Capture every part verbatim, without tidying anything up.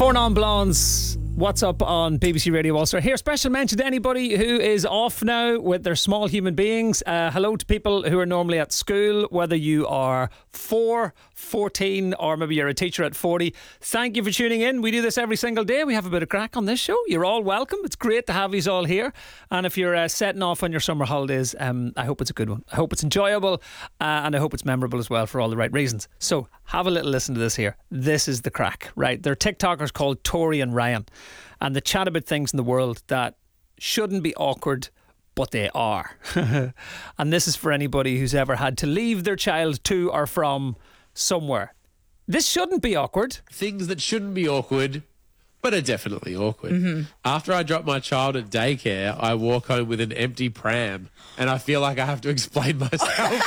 Four Non-Blondes, what's up on B B C Radio Ulster? Here, special mention to anybody who is off now with their small human beings. Uh, hello to people who are normally at school, whether you are four, fourteen, or maybe you're a teacher at forty. Thank you for tuning in. We do this every single day. We have a bit of crack on this show. You're all welcome. It's great to have you all here. And if you're uh, setting off on your summer holidays, um, I hope it's a good one. I hope it's enjoyable uh, and I hope it's memorable as well for all the right reasons. So have a little listen to this here. This is the crack, right? They're TikTokers called Tori and Ryan, and they chat about things in the world that shouldn't be awkward, but they are. And this is for anybody who's ever had to leave their child to or from somewhere. This shouldn't be awkward. Things that shouldn't be awkward, but are definitely awkward. Mm-hmm. After I drop my child at daycare, I walk home with an empty pram, and I feel like I have to explain myself.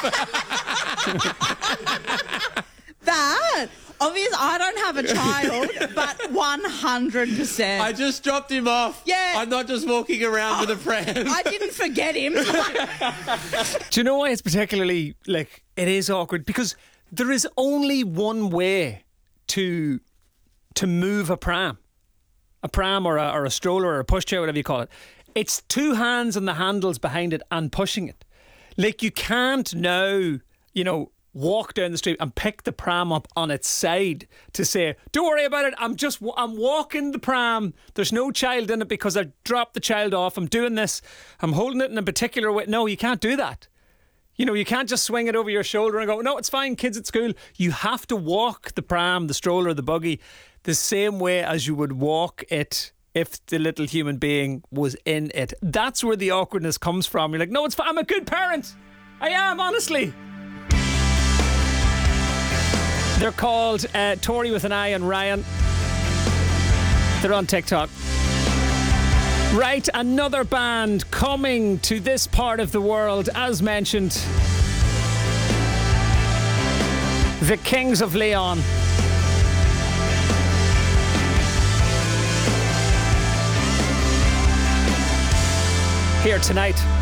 That, obviously, I don't have a child, but one hundred percent. I just dropped him off. Yeah. I'm not just walking around with a pram. I didn't forget him. Do you know why it's particularly, like, it is awkward? Because there is only one way to to move a pram. A pram or a, or a stroller or a pushchair, whatever you call it. It's two hands on the handles behind it and pushing it. Like, you can't now, you know, walk down the street and pick the pram up on its side to say, don't worry about it, I'm just I'm walking the pram, there's no child in it because I dropped the child off, I'm doing this, I'm holding it in a particular way. No, you can't do that. You know, you can't just swing it over your shoulder and go, no, it's fine, kids at school. You have to walk the pram, the stroller, the buggy the same way as you would walk it if the little human being was in it. That's where the awkwardness comes from. You're like, no, it's fine, I'm a good parent, I am, honestly. They're called uh, Tori with an I and Ryan. They're on TikTok. Right, another band coming to this part of the world, as mentioned. The Kings of Leon. Here tonight.